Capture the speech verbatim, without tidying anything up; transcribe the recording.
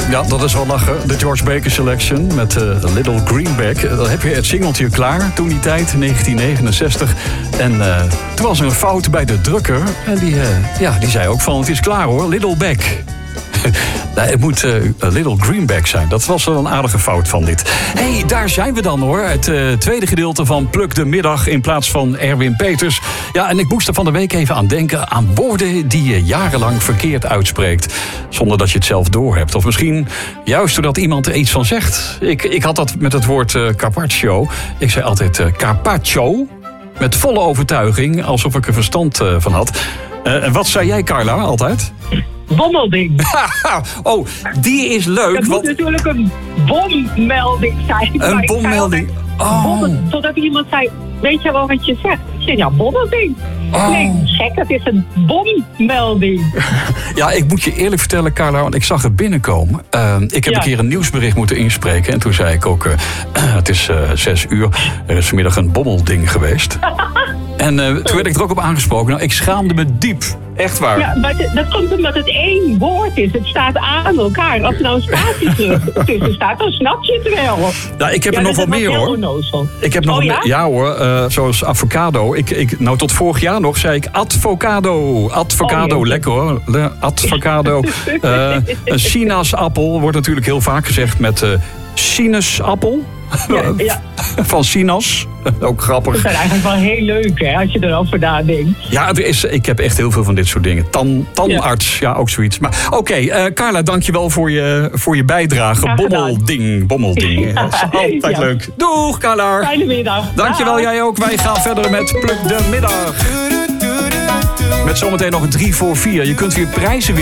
Ja, dat is wel lachen. De George Baker Selection met uh, Little Greenback. Dan heb je het singeltje klaar, toen die tijd, negentien negenenzestig. En uh, toen was er een fout bij de drukker. En die, uh, ja, die zei ook van, het is klaar hoor, Little Back. Nee, het moet uh, Little Greenback zijn. Dat was wel een aardige fout van dit. Hé, hey, daar zijn we dan hoor. Het uh, tweede gedeelte van Pluk de Middag in plaats van Erwin Peters. Ja, en ik moest er van de week even aan denken aan woorden die je jarenlang verkeerd uitspreekt. Zonder dat je het zelf doorhebt. Of misschien juist doordat iemand er iets van zegt. Ik, ik had dat met het woord uh, carpaccio. Ik zei altijd uh, carpaccio. Met volle overtuiging, alsof ik er verstand uh, van had. Uh, en wat zei jij, Carla, altijd? Bommelding. Oh, die is leuk. Dat want... moet natuurlijk een bommelding zijn. Een bommelding. Oh. Bommen, totdat iemand zei, weet je wel wat je zegt? Ik zei, ja, bommelding. Oh. Nee, gek, het is een bommelding. Ja, ik moet je eerlijk vertellen, Carla, want ik zag het binnenkomen. Uh, ik heb ja. een keer een nieuwsbericht moeten inspreken. En toen zei ik ook, uh, uh, het is uh, zes uur. Er is vanmiddag een bommelding geweest. En uh, toen werd ik er ook op aangesproken. Nou, ik schaamde me diep. Echt waar. Ja, maar dat komt omdat het één woord is. Het staat aan elkaar. Als er nou een spatie terug tussen staat, dan snap je het wel. Nou, ik heb ja, er nog wel meer hoor. Onnozel. Ik heb nog oh, ja? ja? ja hoor, uh, zoals avocado. Ik, ik, nou, tot vorig jaar nog zei ik advocado. Advocado, oh, lekker hoor. Advocado. uh, een sinaasappel wordt natuurlijk heel vaak gezegd met uh, sinaasappel. Ja, ja. Van Sinas. Ook grappig. Dat zijn eigenlijk wel heel leuk, hè, als je erover nadenkt. Ja, er is, ik heb echt heel veel van dit soort dingen. Tan, tandarts, ja. ja, ook zoiets. Maar oké, okay, uh, Carla, dankjewel voor je, voor je bijdrage. Ja, bommelding, bommelding. Ja, dat is altijd ja. leuk. Doeg, Carla. Fijne middag. Dankjewel, Dag. Jij ook. Wij gaan verder met Pluk de Middag. Met zometeen nog drie voor vier. Je kunt weer prijzen winnen.